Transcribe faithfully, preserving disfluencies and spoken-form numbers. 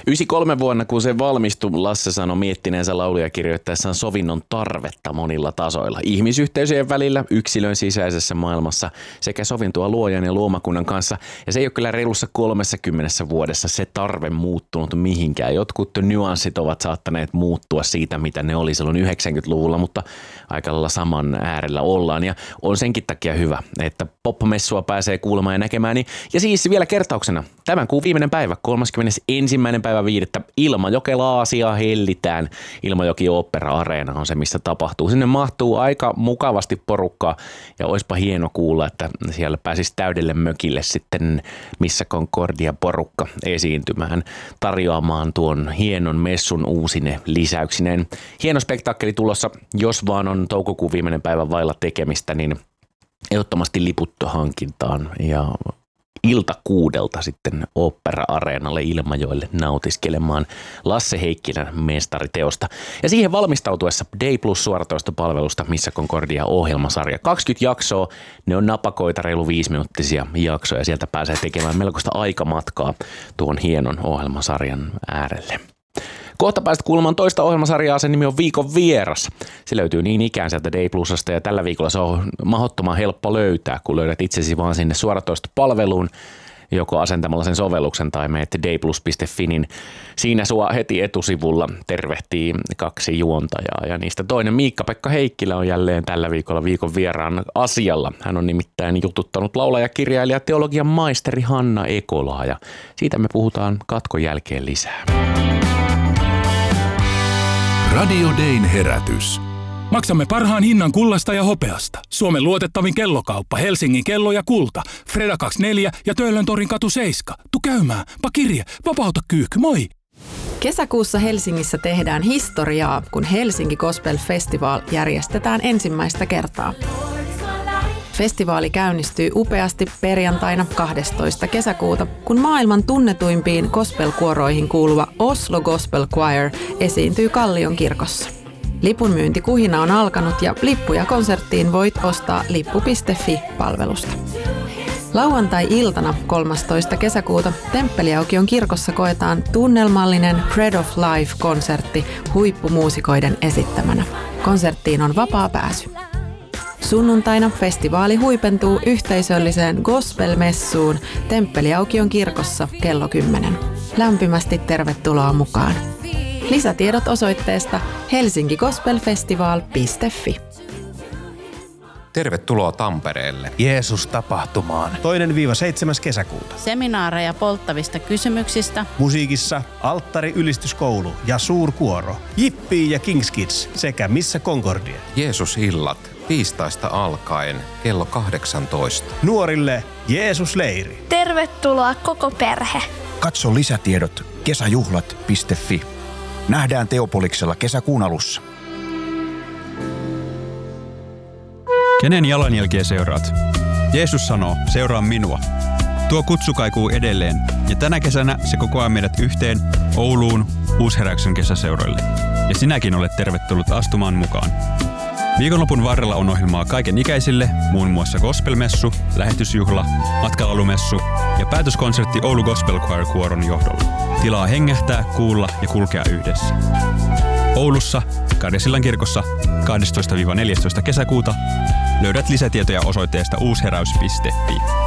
yhdeksänkymmentäkolme vuonna, kun se valmistui, Lasse sanoi miettineensä lauluja kirjoittaessaan sovinnon tarvetta monilla tasoilla. Ihmisyhteisöjen välillä, yksilön sisäisessä maailmassa sekä sovintua luojan ja luomakunnan kanssa. Ja se ei ole kyllä reilussa kolmessakymmenessä vuodessa se tarve muuttunut mihinkään. Jotkut nyanssit ovat saattaneet muuttua siitä, mitä ne oli silloin yhdeksänkymmentäluvulla, mutta aika lailla saman äärellä ollaan. Ja on senkin takia hyvä, että pop-messua pääsee kuulemaan ja näkemään. Ja siis vielä kertauksena, tämän kuun viimeinen päivä, kolmaskymmenesensimmäinen päivä viidettä Ilmajokelaasia hellitään. Ilmajoki Opera-areena on se, missä tapahtuu. Sinne mahtuu aika mukavasti porukkaa ja olisipa hieno kuulla, että siellä pääsisi täydelle mökille sitten Missä Concordia porukka esiintymään, tarjoamaan tuon hienon messun uusine lisäyksineen. Hieno spektaakkeli tulossa, jos vaan on toukokuun viimeinen päivä vailla tekemistä, niin ehdottomasti liputto hankintaan ja ilta kuudelta sitten Opera-areenalle Ilmajoelle nautiskelemaan Lasse Heikkilän mestariteosta. Ja siihen valmistautuessa Day Plus suoratoistopalvelusta Missä Concordia -ohjelmasarja. kaksikymmentä jaksoa, ne on napakoita reilu viisiminuuttisia jaksoja. Sieltä pääsee tekemään melkoista aikamatkaa tuon hienon ohjelmasarjan äärelle. Kohta pääset kuulemaan toista ohjelmasarjaa, sen nimi on Viikon vieras. Se löytyy niin ikään sieltä Day Plusasta ja tällä viikolla se on mahdottoman helppo löytää, kun löydät itsesi vaan sinne suoratoistopalveluun, joko asentamalla sen sovelluksen tai menet dayplus piste fi, niin siinä sua heti etusivulla tervehtii kaksi juontajaa. Ja niistä toinen Miikka-Pekka Heikkilä on jälleen tällä viikolla viikon vieraan asialla. Hän on nimittäin jututtanut laulaja, kirjailija, teologian maisteri Hanna Ekolaa ja siitä me puhutaan katkon jälkeen lisää. Radio Dayn herätys. Maksamme parhaan hinnan kullasta ja hopeasta. Suomen luotettavin kellokauppa, Helsingin kello ja kulta. Freda kaksikymmentäneljä ja Töölöntorin katu seitsemän. Tu käymään, pa kirje, vapauta kyyhky, moi! Kesäkuussa Helsingissä tehdään historiaa, kun Helsinki Gospel Festival järjestetään ensimmäistä kertaa. Festivaali käynnistyy upeasti perjantaina kahdestoista kesäkuuta, kun maailman tunnetuimpiin gospel-kuoroihin kuuluva Oslo Gospel Choir esiintyy Kallion kirkossa. Lipunmyyntikuhina on alkanut ja lippuja konserttiin voit ostaa lippu piste fi-palvelusta. Lauantai-iltana kolmastoista kesäkuuta Temppeliaukion kirkossa koetaan tunnelmallinen Bread of Life-konsertti huippumuusikoiden esittämänä. Konserttiin on vapaa pääsy. Sunnuntaina festivaali huipentuu yhteisölliseen gospel-messuun Temppeliaukion kirkossa kello kymmenen. Lämpimästi tervetuloa mukaan. Lisätiedot osoitteesta helsinki gospel festival piste fi. Tervetuloa Tampereelle. Jeesus-tapahtumaan. Toinen viiva seitsemäs kesäkuuta. Seminaareja polttavista kysymyksistä. Musiikissa Alttari ylistyskoulu ja suurkuoro. Jippi ja Kings Kids sekä Missä Concordia. Jeesus-illat tiistaista alkaen kello kahdeksantoista. Nuorille Jeesus-leiri. Tervetuloa koko perhe. Katso lisätiedot kesäjuhlat piste fi. Nähdään Teopoliksella kesäkuun alussa. Kenen jalanjälkiä seuraat? Jeesus sanoo, seuraa minua. Tuo kutsu kaikuu edelleen, ja tänä kesänä se kokoaa meidät yhteen Ouluun Uusheräyksen kesäseuroille. Ja sinäkin olet tervetullut astumaan mukaan. Viikonlopun varrella on ohjelmaa kaiken ikäisille, muun muassa gospelmessu, lähetysjuhla, matkalaulumessu ja päätöskonsertti Oulu Gospel Choir -kuoron johdolla. Tilaa hengähtää, kuulla ja kulkea yhdessä. Oulussa, Karjasillan kirkossa kahdestoista neljästoista kesäkuuta löydät lisätietoja osoitteesta uusheräys piste fi.